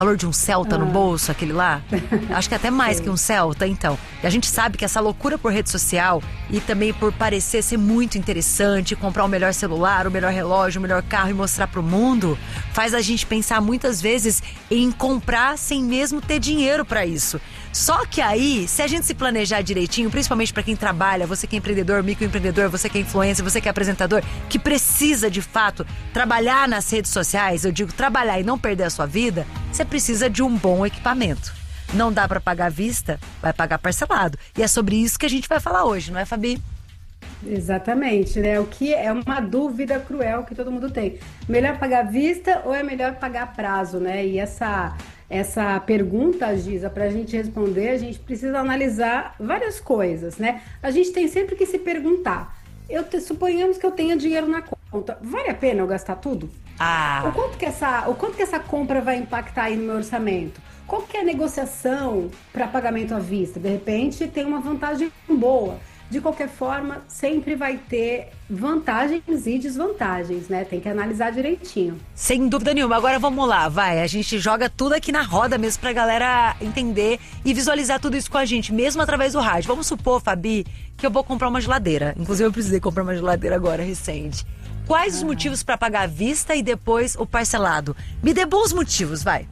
valor de um Celta no bolso, aquele lá? Acho que até mais que um Celta, então. E a gente sabe que essa loucura por rede social e também por parecer ser muito interessante, comprar o melhor celular, o melhor relógio, o melhor carro e mostrar pro mundo, faz a gente pensar muitas vezes em comprar sem mesmo ter dinheiro pra isso. Só que aí, se a gente se planejar direitinho, principalmente pra quem trabalha, você que é empreendedor, microempreendedor, você que é influencer, você que é apresentador, que precisa de fato trabalhar nas redes sociais, eu digo trabalhar e não perder a sua vida, você precisa de um bom equipamento. Não dá pra pagar à vista, vai pagar parcelado. E é sobre isso que a gente vai falar hoje, não é, Fabi? Exatamente, né? O que é uma dúvida cruel que todo mundo tem. Melhor pagar à vista ou é melhor pagar a prazo, né? E essa pergunta, Giza, para a gente responder, a gente precisa analisar várias coisas, né? A gente tem sempre que se perguntar. Suponhamos que eu tenha dinheiro na conta. Vale a pena eu gastar tudo? O quanto que essa compra vai impactar aí no meu orçamento? Qual que é a negociação para pagamento à vista? De repente tem uma vantagem boa. De qualquer forma, sempre vai ter vantagens e desvantagens, né? Tem que analisar direitinho. Sem dúvida nenhuma. Agora vamos lá, vai. A gente joga tudo aqui na roda mesmo pra galera entender e visualizar tudo isso com a gente, mesmo através do rádio. Vamos supor, Fabi, que eu vou comprar uma geladeira. Inclusive, eu precisei comprar uma geladeira agora, recente. Quais os motivos para pagar à vista e depois o parcelado? Me dê bons motivos, vai.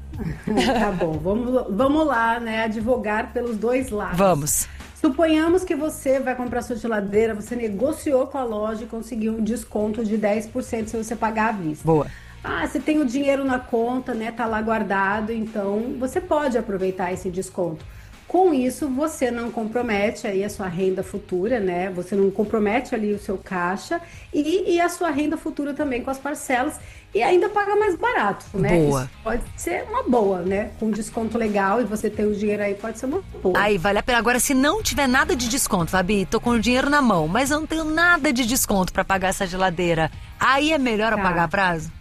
Tá bom, vamos lá, né? Advogar pelos dois lados. Vamos. Suponhamos que você vai comprar sua geladeira, você negociou com a loja e conseguiu um desconto de 10% se você pagar à vista. Boa. Você tem o dinheiro na conta, né? Tá lá guardado, então você pode aproveitar esse desconto. Com isso, você não compromete aí a sua renda futura, né? Você não compromete ali o seu caixa e a sua renda futura também com as parcelas e ainda paga mais barato, né? Boa. Isso pode ser uma boa, né? Com desconto legal e você ter o dinheiro aí pode ser uma boa. Aí, vale a pena. Agora, se não tiver nada de desconto, Fabi, tô com o dinheiro na mão, mas eu não tenho nada de desconto pra pagar essa geladeira, aí é melhor eu pagar a prazo?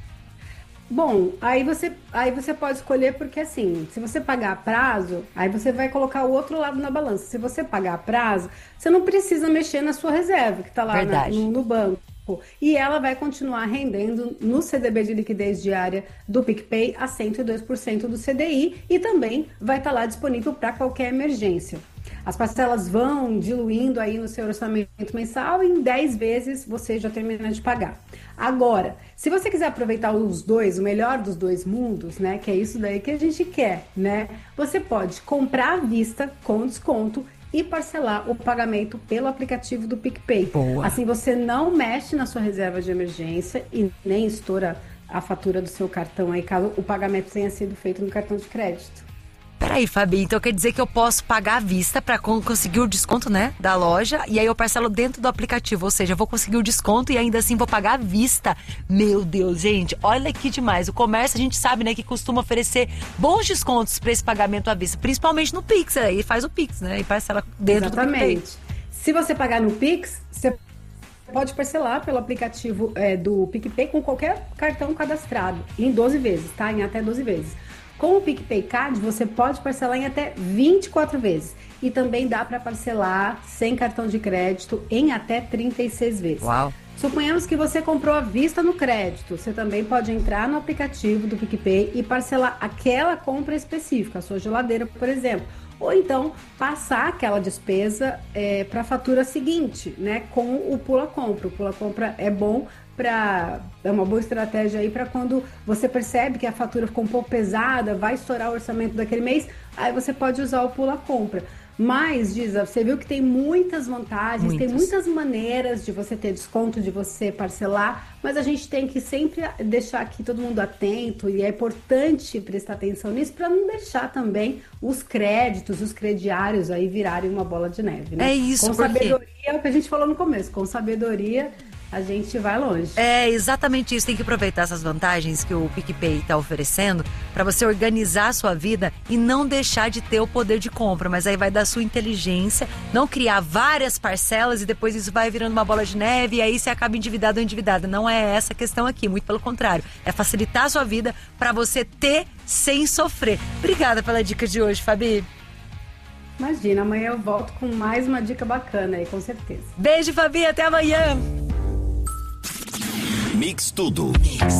Bom, aí você pode escolher porque assim, se você pagar a prazo, aí você vai colocar o outro lado na balança. Se você pagar a prazo, você não precisa mexer na sua reserva, que está lá no banco. E ela vai continuar rendendo no CDB de liquidez diária do PicPay a 102% do CDI e também vai estar lá disponível para qualquer emergência. As parcelas vão diluindo aí no seu orçamento mensal e em 10 vezes você já termina de pagar. Agora, se você quiser aproveitar os dois, o melhor dos dois mundos, né, que é isso daí que a gente quer, né, você pode comprar à vista com desconto e parcelar o pagamento pelo aplicativo do PicPay. Boa. Assim você não mexe na sua reserva de emergência e nem estoura a fatura do seu cartão aí, caso o pagamento tenha sido feito no cartão de crédito. Peraí, Fabi, então quer dizer que eu posso pagar à vista pra conseguir o desconto, né, da loja, e aí eu parcelo dentro do aplicativo, ou seja, eu vou conseguir o desconto e ainda assim vou pagar à vista. Meu Deus, gente, olha que demais. O comércio, a gente sabe, né, que costuma oferecer bons descontos pra esse pagamento à vista, principalmente no Pix, aí faz o Pix, né, e parcela dentro do PicPay. Exatamente. Se você pagar no Pix, você pode parcelar pelo aplicativo do PicPay com qualquer cartão cadastrado, em 12 vezes, tá? Em até 12 vezes. Com o PicPay Card, você pode parcelar em até 24 vezes. E também dá para parcelar sem cartão de crédito em até 36 vezes. Uau! Suponhamos que você comprou à vista no crédito. Você também pode entrar no aplicativo do PicPay e parcelar aquela compra específica, a sua geladeira, por exemplo. Ou então passar aquela despesa para a fatura seguinte, né? Com o Pula Compra. O Pula Compra é bom é uma boa estratégia aí para quando você percebe que a fatura ficou um pouco pesada, vai estourar o orçamento daquele mês, aí você pode usar o Pula Compra. Mas, Giza, você viu que tem muitas vantagens, tem muitas maneiras de você ter desconto, de você parcelar, mas a gente tem que sempre deixar aqui todo mundo atento e é importante prestar atenção nisso para não deixar também os créditos, os crediários aí virarem uma bola de neve, né? É isso, com sabedoria, é o que a gente falou no começo, com sabedoria a gente vai longe. É exatamente isso, tem que aproveitar essas vantagens que o PicPay está oferecendo para você organizar a sua vida e não deixar de ter o poder de compra, mas aí vai da sua inteligência, não criar várias parcelas e depois isso vai virando uma bola de neve e aí você acaba endividado ou endividada. Não é essa a questão aqui, muito pelo contrário, é facilitar a sua vida para você ter sem sofrer. Obrigada pela dica de hoje, Fabi. Imagina, amanhã eu volto com mais uma dica bacana aí, com certeza. Beijo, Fabi, até amanhã. Mix Tudo.